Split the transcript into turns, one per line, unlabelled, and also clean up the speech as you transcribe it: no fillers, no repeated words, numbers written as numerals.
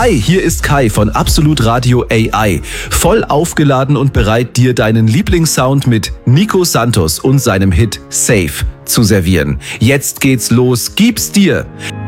Hi, hier ist Kai von Absolut Radio AI. Voll aufgeladen und bereit, dir deinen Lieblingssound mit Nico Santos und seinem Hit Safe zu servieren. Jetzt geht's los, gib's dir!